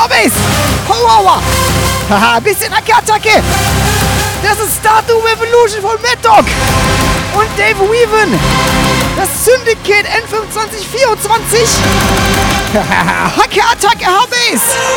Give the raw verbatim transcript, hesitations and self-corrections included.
Harbase. Hauer. Haha, bisschen Hacke-Attacke. Das ist Stardew Revolution von Mad Dog. Und Dave Weaven. Das Syndicate N fünfundzwanzig vierundzwanzig. Haha, Hacke-Attacke Harbase.